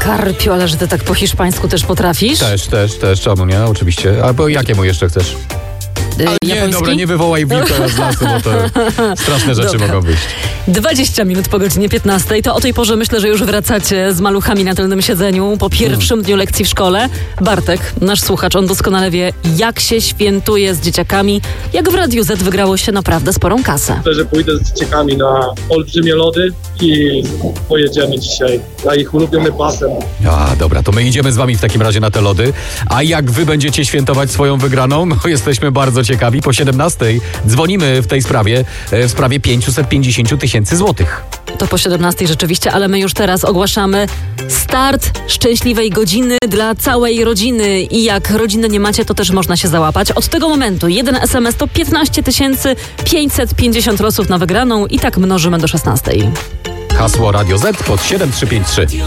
Karpiu, ale że ty tak po hiszpańsku też potrafisz? Też, czemu nie? Oczywiście. Albo jakiemu jeszcze chcesz? Ale nie, dobra, nie wywołaj wilka z lasu, bo to straszne rzeczy mogą być. 20 minut po godzinie 15. To o tej porze myślę, że już wracacie z maluchami na tylnym siedzeniu po pierwszym dniu lekcji w szkole. Bartek, nasz słuchacz, on doskonale wie, jak się świętuje z dzieciakami, jak w Radiu Z wygrało się naprawdę sporą kasę. Myślę, że pójdę z dzieciakami na olbrzymie lody i pojedziemy dzisiaj na ich ulubiony basen. A, dobra, to my idziemy z wami w takim razie na te lody. A jak wy będziecie świętować swoją wygraną? No, jesteśmy bardzo ciekawi. Po 17 dzwonimy w tej sprawie, w sprawie 550 000 złotych. To po 17 rzeczywiście, ale my już teraz ogłaszamy start szczęśliwej godziny dla całej rodziny i jak rodziny nie macie, to też można się załapać. Od tego momentu jeden SMS to 15 550 losów na wygraną i tak mnożymy do 16. Hasło Radio Z pod 7353.